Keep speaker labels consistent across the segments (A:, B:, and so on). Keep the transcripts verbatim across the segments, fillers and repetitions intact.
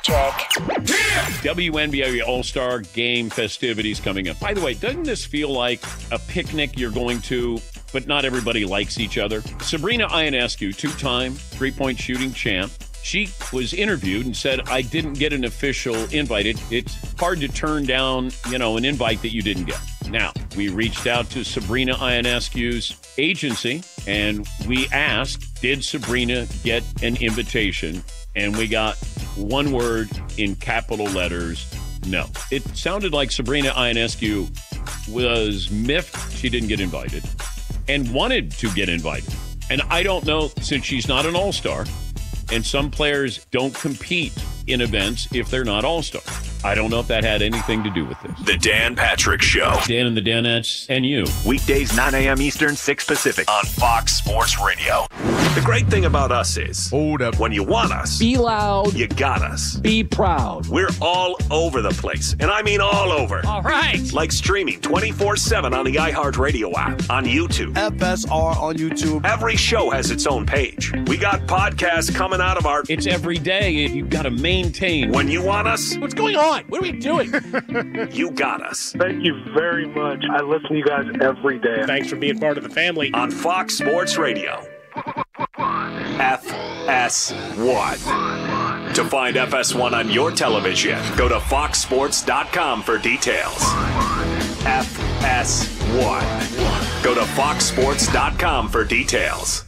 A: Patrick.
B: W N B A All-Star Game festivities coming up. By the way, doesn't this feel like a picnic you're going to, but not everybody likes each other? Sabrina Ionescu, two-time three-point shooting champ, she was interviewed and said, I didn't get an official invite. It, it's hard to turn down, you know, an invite that you didn't get. Now, we reached out to Sabrina Ionescu's agency, and we asked, did Sabrina get an invitation? And we got one word in capital letters, no. It sounded like Sabrina Ionescu was miffed she didn't get invited and wanted to get invited. And I don't know, since she's not an all-star, and some players don't compete in events if they're not all-stars. I don't know if that had anything to do with this.
C: The Dan Patrick Show.
B: Dan and the Danettes and you.
C: Weekdays, nine a.m. Eastern, six Pacific on Fox Sports Radio. The great thing about us is,
D: hold up.
C: When you want us,
E: be loud.
C: You got us.
E: Be proud.
C: We're all over the place, and I mean all over.
E: All right.
C: Like streaming twenty-four seven on the iHeartRadio app, on YouTube.
D: F S R on YouTube.
C: Every show has its own page. We got podcasts coming out of our...
B: It's every day. You've got to maintain.
C: When you want us...
E: What's going on? What are we doing?
C: You got us.
F: Thank you very much. I listen to you guys every day.
G: Thanks for being part of the family.
C: On Fox Sports Radio. F S one. To find F S one on your television, go to fox sports dot com for details. F S one. Go to fox sports dot com for details.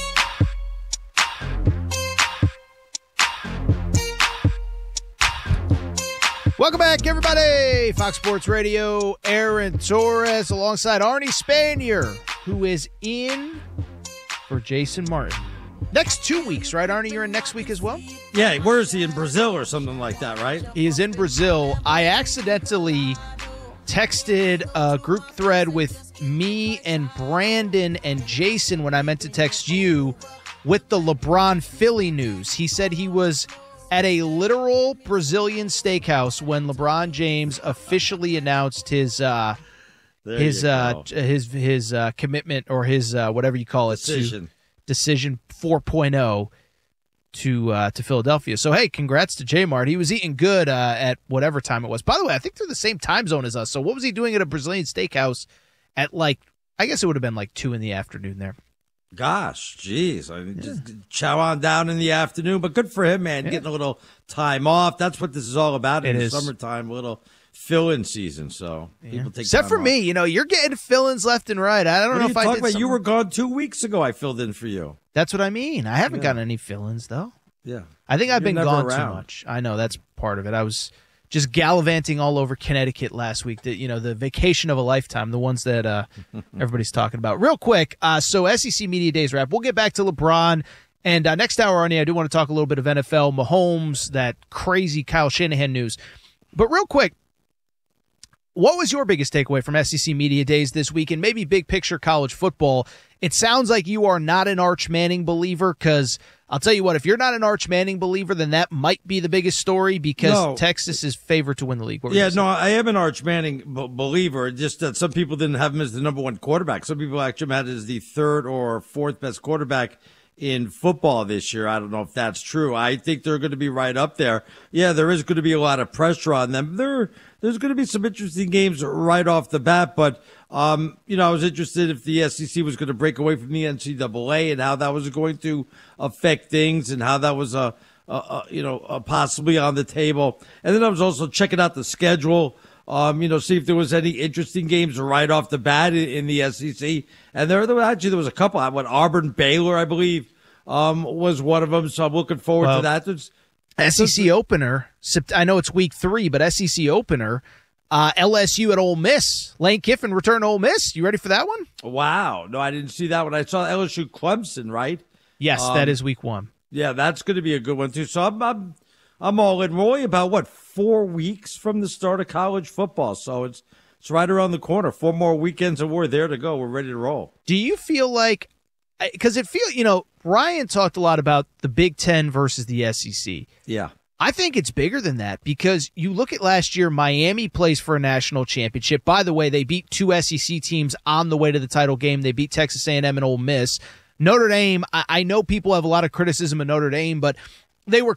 H: Welcome back, everybody. Fox Sports Radio, Aaron Torres alongside Arnie Spanier, who is in for Jason Martin. Next two weeks, right, Arnie? You're in next week as well?
I: Yeah, where is he? In Brazil or something like that, right?
H: He is in Brazil. I accidentally texted a group thread with me and Brandon and Jason when I meant to text you with the LeBron Philly news. He said he was at a literal Brazilian steakhouse when LeBron James officially announced his uh, his uh, his his uh, commitment or his uh, whatever you call it
I: decision
H: to decision four point oh to uh, to Philadelphia. So hey, congrats to J-Mart. He was eating good uh, at whatever time it was. By the way, I think they're the same time zone as us. So what was he doing at a Brazilian steakhouse at like? I guess it would have been like two in the afternoon there.
I: Gosh, geez. I mean, yeah. Just chow on down in the afternoon, but good for him, man. Yeah. Getting a little time off. That's what this is all about in
H: it
I: the
H: is.
I: Summertime, a little fill-in season. So
H: yeah.
I: people take
H: Except for
I: off.
H: me, you know, you're getting fill-ins left and right. I don't
I: what
H: know
I: are
H: if
I: you
H: I
I: talking
H: did
I: about?
H: something.
I: You were gone two weeks ago. I filled in for you.
H: That's what I mean. I haven't
I: yeah.
H: gotten any fill-ins, though.
I: Yeah.
H: I think I've
I: You're
H: been gone
I: around.
H: too much. I know that's part of it. I was just gallivanting all over Connecticut last week. The, you know, the vacation of a lifetime, the ones that uh, everybody's talking about. Real quick, uh, so S E C Media Days wrap. We'll get back to LeBron. And uh, next hour, Arnie, I do want to talk a little bit of N F L, Mahomes, that crazy Kyle Shanahan news. But real quick, what was your biggest takeaway from S E C Media Days this week, and maybe big picture college football? It sounds like you are not an Arch Manning believer, because I'll tell you what, if you're not an Arch Manning believer, then that might be the biggest story, because
I: no.
H: Texas is favored to win the league.
I: Yeah, no, I am an Arch Manning b- believer, just that some people didn't have him as the number one quarterback. Some people actually had him as the third or fourth best quarterback in football this year. I don't know if that's true. I think they're going to be right up there. Yeah, there is going to be a lot of pressure on them. There, there's going to be some interesting games right off the bat, but Um, you know, I was interested if the S E C was going to break away from the N C double A and how that was going to affect things and how that was, a, a, a you know, a possibly on the table. And then I was also checking out the schedule, um, you know, see if there was any interesting games right off the bat in, in the S E C. And there, there actually there was a couple. What Auburn Baylor, I believe, um, was one of them. So I'm looking forward
H: well,
I: to that. There's,
H: S E C opener. I know it's week three, but S E C opener. Uh, L S U at Ole Miss. Lane Kiffin return to Ole Miss. You ready for that one?
I: Wow. No, I didn't see that one. I saw L S U Clemson, right?
H: Yes,
I: um,
H: that is week one.
I: Yeah, that's going to be a good one, too. So I'm, I'm, I'm all in. We're only about, what, four weeks from the start of college football. So it's, it's right around the corner. Four more weekends and we're there to go. We're ready to roll.
H: Do you feel like, because it feel, you know, Ryan talked a lot about the Big Ten versus the S E C.
I: Yeah.
H: I think it's bigger than that, because you look at last year, Miami plays for a national championship. By the way, they beat two S E C teams on the way to the title game. They beat Texas A and M and Ole Miss. Notre Dame, I, I know people have a lot of criticism of Notre Dame, but they were